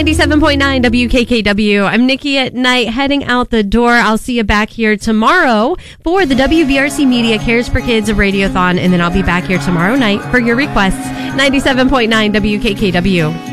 97.9 WKKW. I'm Nikki at night, heading out the door. I'll see you back here tomorrow for the WVRC Media Cares for Kids Radiothon, and then I'll be back here tomorrow night for your requests. 97.9 WKKW.